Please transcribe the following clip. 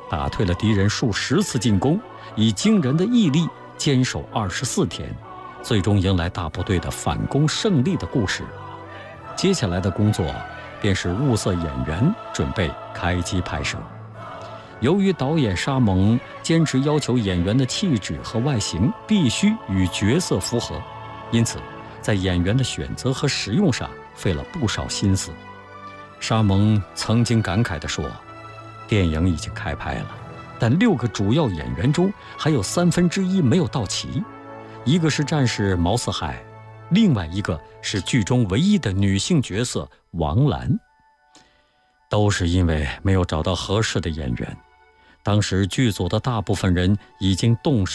打退了敌人数10次进攻，以惊人的毅力坚守24天，最终迎来大部队的反攻胜利的故事。接下来的工作便是物色演员，准备开机拍摄。由于导演沙蒙坚持要求演员的气质和外形必须与角色符合，因此在演员的选择和使用上费了不少心思。沙蒙曾经感慨地说，电影已经开拍了，但6个主要演员中还有1/3没有到齐，一个是战士毛四海，另外一个是剧中唯一的女性角色王兰。都是因为没有找到合适的演员，当时剧组的大部分人已经动身